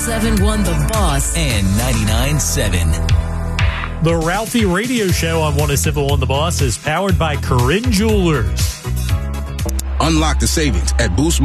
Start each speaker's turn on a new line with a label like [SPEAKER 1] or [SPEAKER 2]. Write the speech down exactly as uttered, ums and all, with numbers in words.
[SPEAKER 1] seven one The Boss
[SPEAKER 2] and ninety-nine point seven.
[SPEAKER 3] The Ralphie Radio Show on one oh seven point one The Boss is powered by Corinne Jewelers.
[SPEAKER 4] Unlock the savings at Boost